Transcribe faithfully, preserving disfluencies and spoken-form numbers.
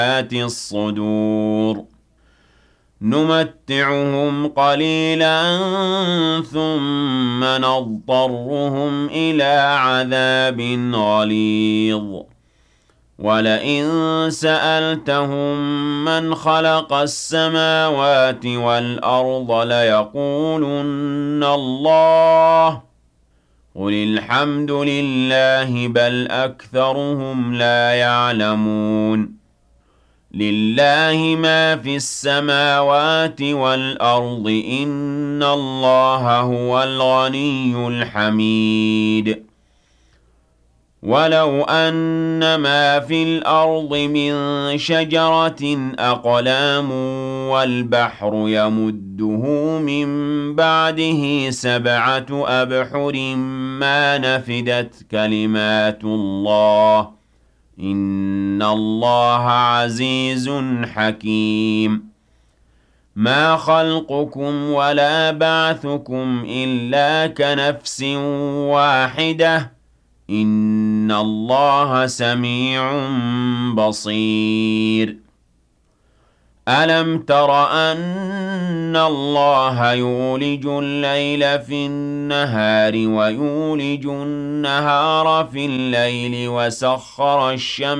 ذات الصدور نمتعهم قليلا ثم نضطرهم إلى عذاب غليظ ولئن سألتهم من خلق السماوات والأرض ليقولن الله قل الحمد لله بل أكثرهم لا يعلمون لله ما في السماوات والأرض إن الله هو الغني الحميد ولو أن ما في الأرض من شجرة أقلام والبحر يمده من بعده سبعة أبحر ما نفدت كلمات الله إن الله عزيز حكيم ما خلقكم ولا بعثكم إلا كنفس واحدة إن الله سميع بصير ألم تر أن الله يولج الليل في النهار ويولج النهار في الليل وسخر الشمس